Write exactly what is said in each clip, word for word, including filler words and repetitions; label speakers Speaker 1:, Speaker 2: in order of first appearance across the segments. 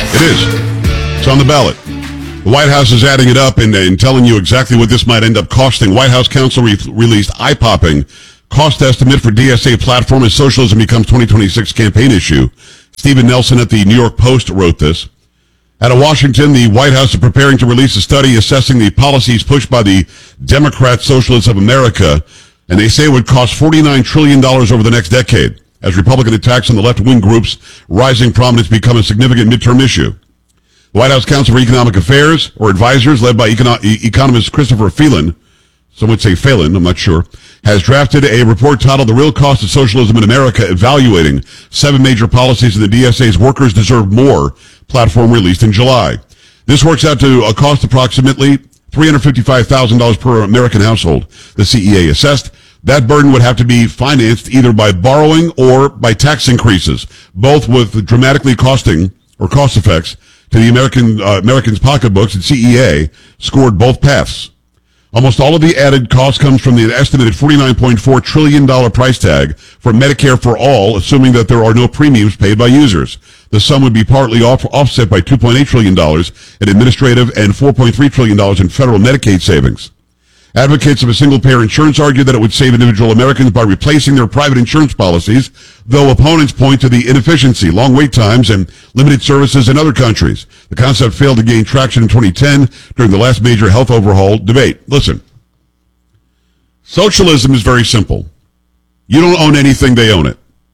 Speaker 1: It is. It's on the ballot. The White House is adding it up and, and telling you exactly what this might end up costing. White House counsel re- released eye-popping cost estimate for D S A platform as socialism becomes twenty twenty-six campaign issue. Stephen Nelson at the New York Post wrote this. Out of Washington, the White House is preparing to release a study assessing the policies pushed by the Democrat Socialists of America, and they say it would cost forty-nine trillion dollars over the next decade, as Republican attacks on the left-wing groups' rising prominence become a significant midterm issue. The White House Council for Economic Affairs, or advisors, led by econo- e- economist Christopher Phelan, some would say Phelan, I'm not sure, has drafted a report titled The Real Cost of Socialism in America, evaluating seven major policies in the D S A's Workers Deserve More platform released in July. This works out to a cost approximately three hundred fifty-five thousand dollars per American household, the C E A assessed. That burden would have to be financed either by borrowing or by tax increases, both with dramatically costing or cost effects to the American uh, Americans' pocketbooks, and C E A scored both paths. Almost all of the added cost comes from the estimated forty-nine point four trillion dollars price tag for Medicare for all, assuming that there are no premiums paid by users. The sum would be partly off- offset by two point eight trillion dollars in administrative and four point three trillion dollars in federal Medicaid savings. Advocates of a single-payer insurance argue that it would save individual Americans by replacing their private insurance policies, though opponents point to the inefficiency, long wait times, and limited services in other countries. The concept failed to gain traction in twenty ten during the last major health overhaul debate. Listen, socialism is very simple. You don't own anything, they own it.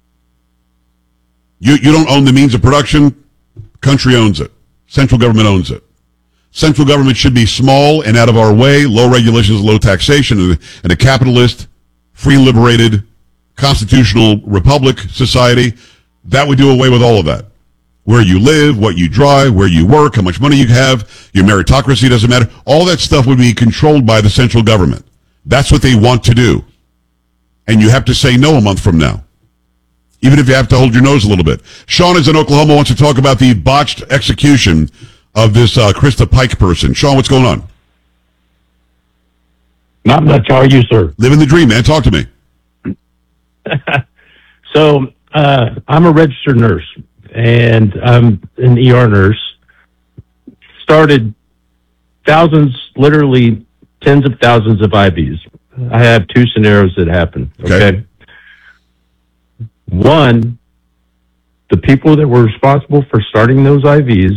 Speaker 1: You, you don't own the means of production, country owns it. Central government owns it. Central government should be small and out of our way, low regulations, low taxation, and a capitalist, free, liberated, constitutional republic society. That would do away with all of that. Where you live, what you drive, where you work, how much money you have, your meritocracy doesn't matter. All that stuff would be controlled by the central government. That's what they want to do. And you have to say no a month from now, even if you have to hold your nose a little bit. Sean is in Oklahoma, wants to talk about the botched execution of this uh, Krista Pike person. Sean, what's going on?
Speaker 2: Not much. How are you, sir?
Speaker 1: Living the dream, man. Talk to me.
Speaker 2: so, uh, I'm a registered nurse, and I'm an E R nurse. Started thousands, literally tens of thousands of I Vs. I have two scenarios that happen. Okay. okay? One, the people that were responsible for starting those I Vs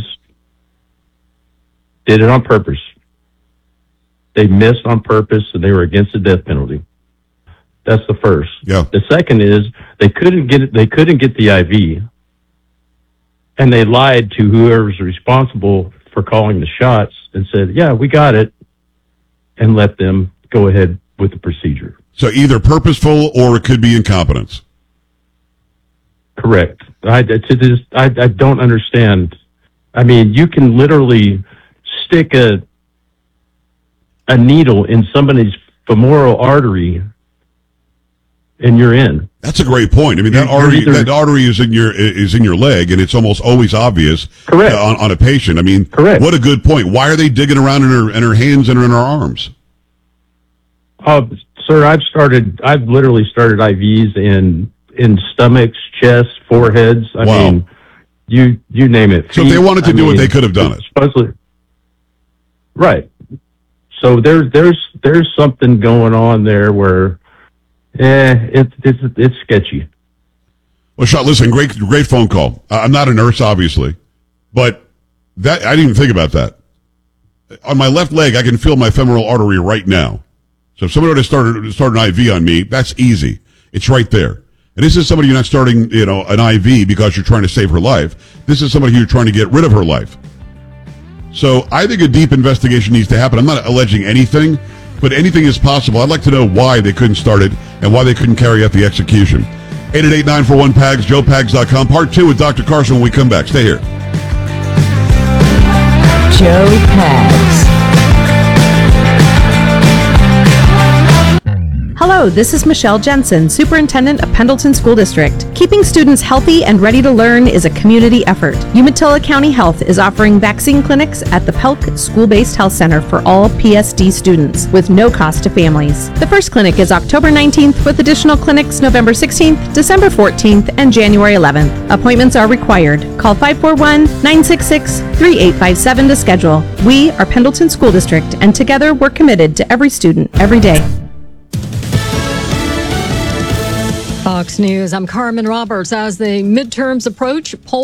Speaker 2: did it on purpose. They missed on purpose, and they were against the death penalty. That's the first.
Speaker 1: Yeah.
Speaker 2: The second is they couldn't get it, they couldn't get the I V, and they lied to whoever's responsible for calling the shots and said, "Yeah, we got it," and let them go ahead with the procedure.
Speaker 1: So either purposeful or it could be incompetence.
Speaker 2: Correct. I to this I, I don't understand. I mean, you can literally stick a a needle in somebody's femoral artery and you're in.
Speaker 1: That's a great point. I mean, that
Speaker 2: You're
Speaker 1: artery
Speaker 2: either,
Speaker 1: that artery is in your is in your leg, and it's almost always obvious.
Speaker 2: Correct.
Speaker 1: Uh, on, on a patient. I mean,
Speaker 2: correct.
Speaker 1: What a good point. Why are they digging around in her in her hands and in her arms?
Speaker 2: Uh, sir, I've started. I've literally started I Vs in in stomachs, chests, foreheads. I
Speaker 1: wow.
Speaker 2: mean, you you name it.
Speaker 1: So if they wanted to
Speaker 2: I
Speaker 1: do
Speaker 2: mean,
Speaker 1: it, they could have done it.
Speaker 2: Supposedly. Right. So there's there's there's something going on there where, eh, it's it's it's sketchy.
Speaker 1: Well, Sean, listen, great great phone call. Uh, I'm not a nurse, obviously, but that I didn't even think about that. On my left leg, I can feel my femoral artery right now. So if somebody were to start start an I V on me, that's easy. It's right there. And this is somebody you're not starting, you know, an I V because you're trying to save her life. This is somebody who you're trying to get rid of her life. So I think a deep investigation needs to happen. I'm not alleging anything, but anything is possible. I'd like to know why they couldn't start it and why they couldn't carry out the execution. eight eight eight, nine four one, P A G S, joe pags dot com. Part two with Doctor Carson when we come back. Stay here.
Speaker 3: Joe Pags. Hello, this is Michelle Jensen, Superintendent of Pendleton School District. Keeping students healthy and ready to learn is a community effort. Umatilla County Health is offering vaccine clinics at the Pelk School-Based Health Center for all P S D students with no cost to families. The first clinic is October nineteenth with additional clinics November sixteenth, December fourteenth, and January eleventh. Appointments are required. Call five four one, nine six six, three eight five seven to schedule. We are Pendleton School District, and together we're committed to every student every day.
Speaker 4: Fox News, I'm Carmen Roberts. As the midterms approach, poll